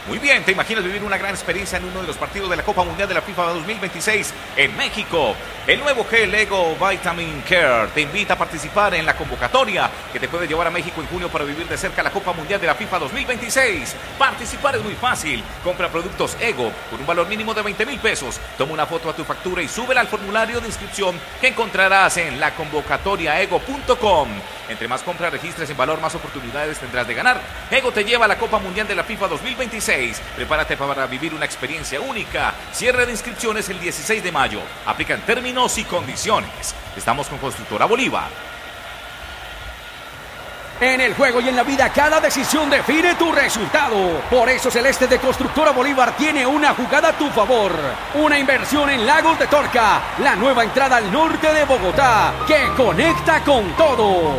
Muy bien, ¿te imaginas vivir una gran experiencia en uno de los partidos de la Copa Mundial de la FIFA 2026 en México? El nuevo gel Ego Vitamin Care te invita a participar en la convocatoria que te puede llevar a México en junio para vivir de cerca la Copa Mundial de la FIFA 2026. Participar es muy fácil. Compra productos Ego por un valor mínimo de 20,000 pesos. Toma una foto a tu factura y súbela al formulario de inscripción que encontrarás en laconvocatoriaego.com. Entre más compras registres en valor, más oportunidades tendrás de ganar. Ego te lleva a la Copa Mundial de la FIFA 2026. Prepárate para vivir una experiencia única. Cierre de inscripciones el 16 de mayo. Aplican términos y condiciones. Estamos con Constructora Bolívar. En el juego y en la vida, cada decisión define tu resultado. Por eso Celeste de Constructora Bolívar tiene una jugada a tu favor. Una inversión en Lagos de Torca, la nueva entrada al norte de Bogotá, que conecta con todo.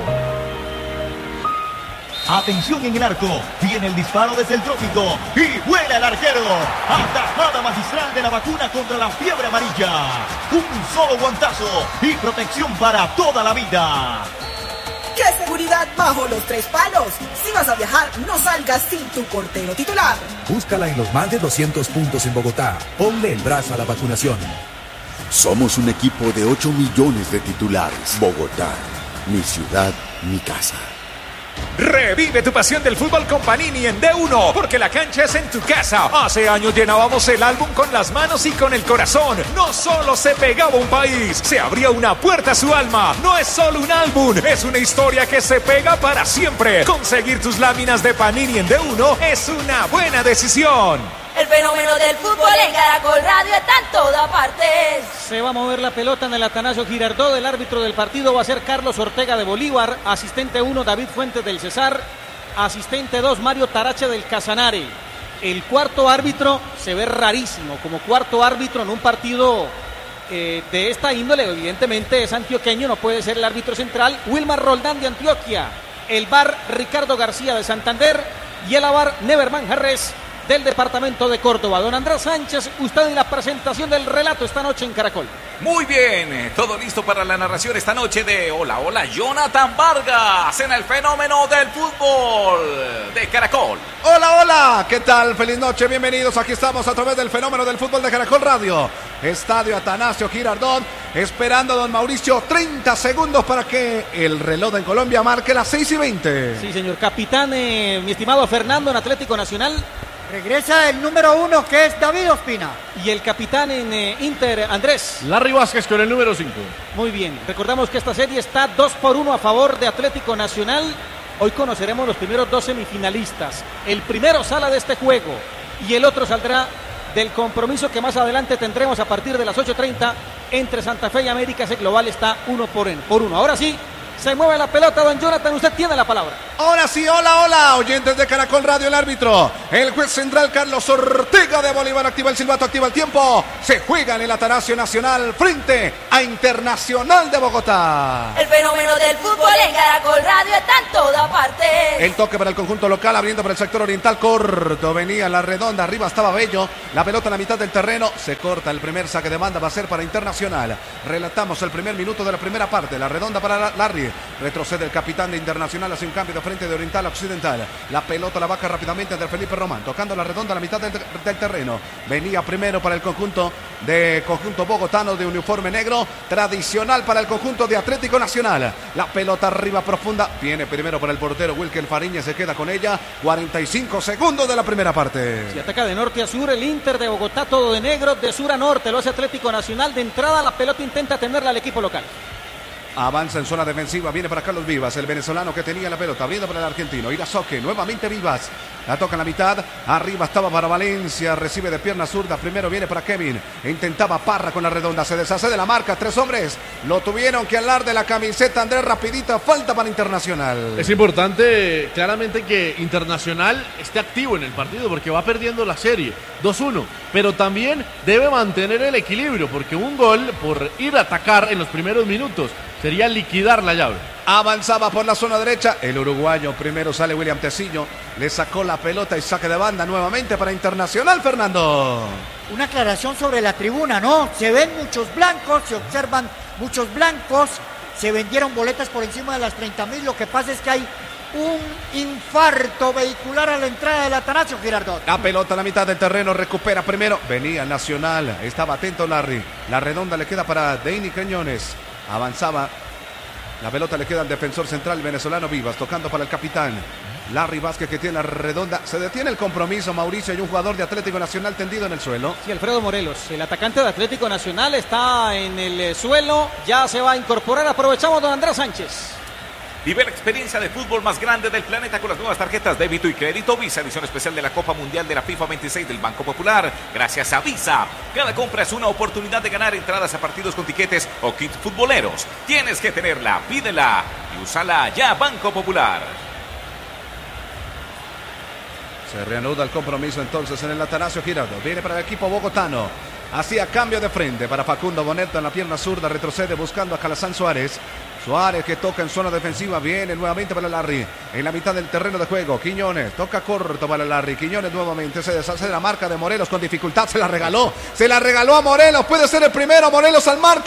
Atención en el arco, viene el disparo desde el trópico y vuela el arquero. Atajada magistral de la vacuna contra la fiebre amarilla. Un solo guantazo y protección para toda la vida. ¡Qué seguridad bajo los 3 palos! Si vas a viajar, no salgas sin tu portero titular. Búscala en los más de 200 puntos en Bogotá. Ponle el brazo a la vacunación. Somos un equipo de 8 millones de titulares. Bogotá, mi ciudad, mi casa. Revive tu pasión del fútbol con Panini en D1, porque la cancha es en tu casa. Hace años llenábamos el álbum con las manos y con el corazón. No solo se pegaba un país, se abría una puerta a su alma. No es solo un álbum, es una historia que se pega para siempre. Conseguir tus láminas de Panini en D1 es una buena decisión. El fenómeno del fútbol en Caracol Radio está en todas partes. Se va a mover la pelota en el Atanasio Girardot. El árbitro del partido va a ser Carlos Ortega de Bolívar. Asistente 1, David Fuentes del Cesar. Asistente 2, Mario Tarache del Casanare. El cuarto árbitro se ve rarísimo. Como cuarto árbitro en un partido de esta índole, evidentemente es antioqueño, no puede ser el árbitro central. Wilmar Roldán de Antioquia. El VAR Ricardo García de Santander. Y el VAR Neverman Harris del departamento de Córdoba. Don Andrés Sánchez, usted en la presentación del relato esta noche en Caracol. Muy bien, todo listo para la narración esta noche de Hola, hola, Jonathan Vargas en el fenómeno del fútbol de Caracol. Hola, hola, ¿qué tal? Feliz noche, bienvenidos, aquí estamos a través del fenómeno del fútbol de Caracol Radio. Estadio Atanasio Girardot, esperando a don Mauricio 30 segundos para que el reloj en Colombia marque las 6:20. Sí, señor capitán, mi estimado Fernando en Atlético Nacional. Regresa el número 1, que es David Ospina. Y el capitán en Inter, Andrés. Larry Vázquez con el número 5. Muy bien, recordamos que esta serie está 2-1 a favor de Atlético Nacional. Hoy conoceremos los primeros 2 semifinalistas. El primero sale de este juego y el otro saldrá del compromiso que más adelante tendremos a partir de las 8:30 entre Santa Fe y América. Ese global está 1-1. Ahora sí, se mueve la pelota, don Jonathan, usted tiene la palabra. Ahora sí, hola, hola, oyentes de Caracol Radio, el árbitro, el juez central Carlos Ortega de Bolívar, activa el silbato, activa el tiempo, se juega en el Atanasio Nacional frente a Internacional de Bogotá. El fenómeno del fútbol en Caracol Radio está en todas partes. El toque para el conjunto local, abriendo para el sector oriental, corto, venía la redonda, arriba estaba Bello, la pelota en la mitad del terreno, se corta, el primer saque de banda va a ser para Internacional. Relatamos el primer minuto de la primera parte, la redonda para Larry, retrocede el capitán de Internacional, hace un cambio de frente de oriental a occidental, la pelota la baja rápidamente entre Felipe Román, tocando la redonda a la mitad del terreno, venía primero para el conjunto bogotano de uniforme negro, tradicional para el conjunto de Atlético Nacional, la pelota arriba profunda, viene primero para el portero Wilker Fariñez, se queda con ella, 45 segundos de la primera parte. Se ataca de norte a sur el Inter de Bogotá, todo de negro, de sur a norte lo hace Atlético Nacional, de entrada la pelota intenta tenerla al equipo local. Avanza en zona defensiva, viene para Carlos Vivas, el venezolano que tenía la pelota, abriendo para el argentino, Irazoque, nuevamente Vivas, la toca en la mitad, arriba estaba para Valencia, recibe de pierna zurda, primero viene para Kevin, intentaba Parra con la redonda, se deshace de la marca, 3 hombres, lo tuvieron que alar de la camiseta, Andrés, rapidito, falta para Internacional. Es importante, claramente, que Internacional esté activo en el partido, porque va perdiendo la serie, 2-1, pero también debe mantener el equilibrio, porque un gol por ir a atacar en los primeros minutos sería liquidar la llave. Avanzaba por la zona derecha, el uruguayo, primero sale William Tecillo, le sacó la pelota y saque de banda nuevamente para Internacional, Fernando. Una aclaración sobre la tribuna, ¿no? Se ven muchos blancos, se observan muchos blancos, se vendieron boletas por encima de las 30,000, lo que pasa es que hay un infarto vehicular a la entrada del Atanasio Girardot. La pelota a la mitad del terreno, recupera primero. Venía Nacional, estaba atento Larry. La redonda le queda para Deini Quiñones. Avanzaba. La pelota le queda al defensor central venezolano Vivas, tocando para el capitán Larry Vázquez, que tiene la redonda. Se detiene el compromiso, Mauricio, y un jugador de Atlético Nacional tendido en el suelo. Sí, Alfredo Morelos, el atacante de Atlético Nacional, está en el suelo. Ya se va a incorporar. Aprovechamos, don Andrés Sánchez. Vive la experiencia de fútbol más grande del planeta con las nuevas tarjetas débito y crédito Visa, edición especial de la Copa Mundial de la FIFA 26 del Banco Popular. Gracias a Visa, cada compra es una oportunidad de ganar entradas a partidos con tiquetes o kits futboleros. Tienes que tenerla, pídela y úsala ya, Banco Popular. Se reanuda el compromiso entonces en el Atanasio Girardot. Viene para el equipo bogotano. Hacía cambio de frente para Facundo Boneta en la pierna zurda. Retrocede buscando a Calazán Suárez. Suárez que toca en zona defensiva. Viene nuevamente para Larry. En la mitad del terreno de juego. Quiñones toca corto para Larry. Quiñones nuevamente se deshace de la marca de Morelos con dificultad. Se la regaló. Se la regaló a Morelos. Puede ser el primero. Morelos al marco.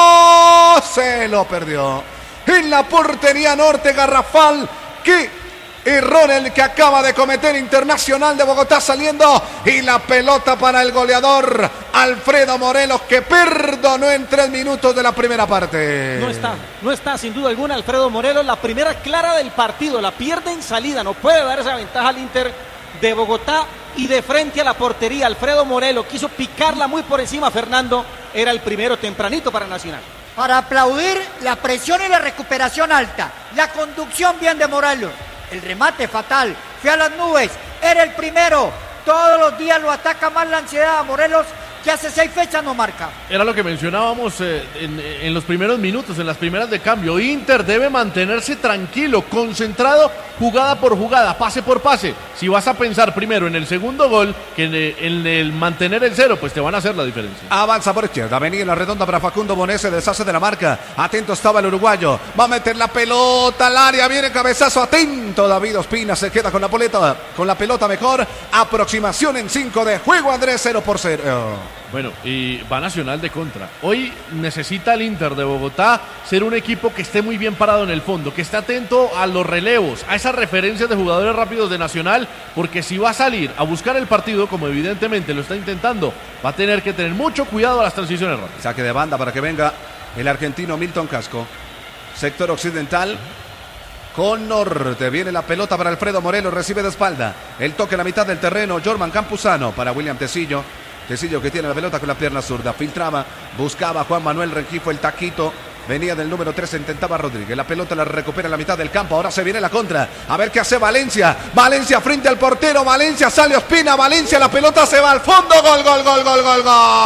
Se lo perdió. En la portería norte garrafal. ¡Qué error el que acaba de cometer Internacional de Bogotá saliendo! Y la pelota para el goleador Alfredo Morelos, que perdonó en 3 minutos de la primera parte. No está sin duda alguna Alfredo Morelos. La primera clara del partido, la pierde en salida. No puede dar esa ventaja al Inter de Bogotá. Y de frente a la portería, Alfredo Morelos quiso picarla muy por encima. Fernando era el primero tempranito para Nacional. Para aplaudir la presión y la recuperación alta. La conducción bien de Morelos. El remate fatal, fue a las nubes, era el primero. Todos los días lo ataca más la ansiedad a Morelos, que hace 6 fechas no marca. Era lo que mencionábamos en los primeros minutos, en las primeras de cambio. Inter debe mantenerse tranquilo, concentrado, jugada por jugada, pase por pase. Si vas a pensar primero en el segundo gol que en el mantener el 0, pues te van a hacer la diferencia. Avanza por izquierda, venía en la redonda para Facundo Bonet, se deshace de la marca. Atento estaba el uruguayo, va a meter la pelota al área, viene cabezazo, atento David Ospina, se queda con la pelota mejor. Aproximación en 5 de juego, Andrés, 0-0. Bueno, y va Nacional de contra. Hoy necesita el Inter de Bogotá ser un equipo que esté muy bien parado en el fondo, que esté atento a los relevos, a esas referencias de jugadores rápidos de Nacional, porque si va a salir a buscar el partido, como evidentemente lo está intentando, va a tener que tener mucho cuidado a las transiciones rápidas. Saque de banda para que venga el argentino Milton Casco. Sector occidental con norte. Viene la pelota para Alfredo Morelos, recibe de espalda. El toque en la mitad del terreno, Jorman Campuzano para William Tecillo. Tecillo que tiene la pelota con la pierna zurda, filtraba, buscaba a Juan Manuel Rengifo, el taquito, venía del número 3, intentaba Rodríguez, la pelota la recupera en la mitad del campo, ahora se viene la contra, a ver qué hace Valencia, Valencia frente al portero, Valencia sale Ospina, Valencia, la pelota se va al fondo, gol, gol, gol, gol, gol,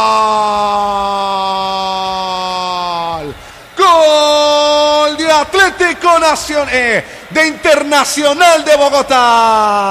gol, gol de Atlético Nacional, de Internacional de Bogotá.